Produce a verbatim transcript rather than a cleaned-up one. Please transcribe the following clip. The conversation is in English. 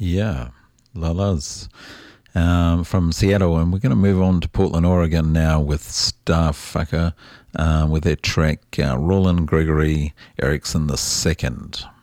Yeah, Lalas. Um, from Seattle, and we're going to move on to Portland, Oregon now with Starfucker um, with their track uh, Roland Gregory Erickson the Second.